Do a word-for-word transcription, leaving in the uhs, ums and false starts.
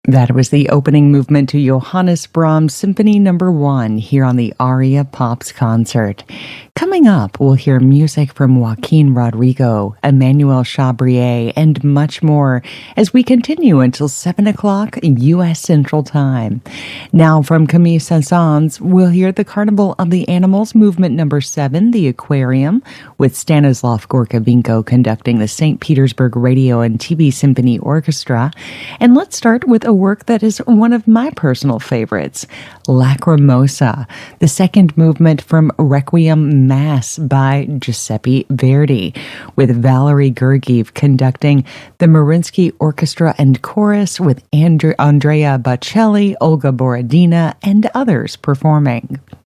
That was the opening movement to Johannes Brahms Symphony Number One here on the Aria Pops concert. Coming up, we'll hear music from Joaquin Rodrigo, Emmanuel Chabrier, and much more as we continue until seven o'clock U S Central Time. Now, from Camille Saint-Saëns, we'll hear the Carnival of the Animals Movement Number Seven, The Aquarium, with Stanislav Gorkovenko conducting the Saint Petersburg Radio and T V Symphony Orchestra. And let's start with a work that is one of my personal favorites, Lacrimosa, the second movement from Requiem Mass by Giuseppe Verdi, with Valery Gergiev conducting the Mariinsky Orchestra and Chorus, with Andre- Andrea Bocelli, Olga Borodina, and others performing.